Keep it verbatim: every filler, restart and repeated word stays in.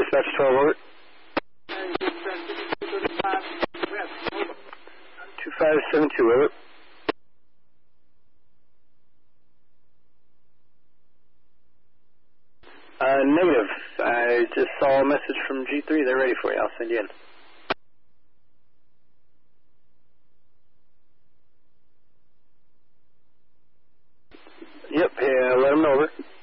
Dispatch twelve, over. two five seven two, over. Uh, negative. I just saw a message from G three. They're ready for you. I'll send you in. Yep, yeah, let them know, over.